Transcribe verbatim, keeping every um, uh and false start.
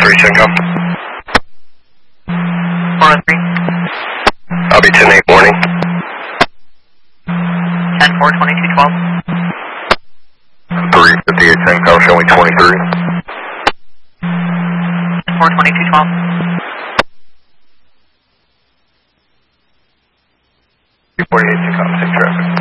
three, Cinco. four oh three. I'll be ten eight warning. ten four, twenty-two twelve. three fifty-eight Cinco, showing twenty-three. ten four, twenty-two twelve. two forty-eight Cinco, six traffic.